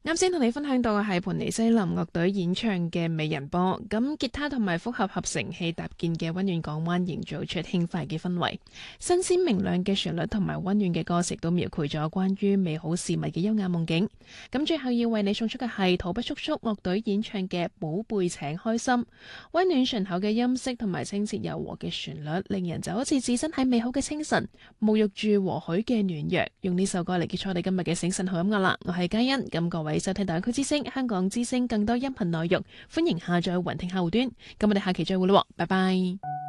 啱先同你分享到嘅係盤尼西林樂隊演唱嘅《美人波》，咁吉他同埋複合合成器搭建嘅溫暖港灣，營造出輕快嘅氛圍。新鮮明亮嘅旋律同埋溫暖嘅歌詞都描繪咗關於美好事物嘅優雅夢境。咁最後要為你送出嘅係土不叔叔樂隊演唱嘅《寶貝請開心》，溫暖順口嘅音色同埋清澈柔和嘅旋律，令人就好似置身喺美好嘅清晨，沐浴住和煦嘅暖陽。用呢首歌嚟結束我哋今日嘅醒晨好音樂啦！我係嘉欣，咁各位收聽大灣區之聲、香港之聲更多音頻內容，歡迎下載雲聽客戶端。咁我哋下期再會咯，拜拜。